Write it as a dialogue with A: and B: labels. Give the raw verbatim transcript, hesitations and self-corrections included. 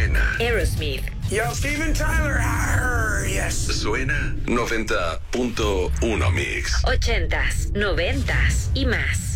A: Suena.
B: Aerosmith.
C: Yo, Steven Tyler. Arr, yes.
A: Suena noventa punto uno Mix.
B: Ochentas, noventas y más.